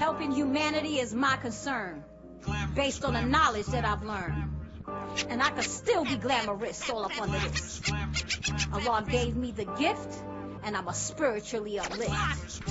Helping humanity is my concern, based on the knowledge that I've learned. And I could still be glamorous all up under this. Allah gave me the gift, and I'ma spiritually uplift.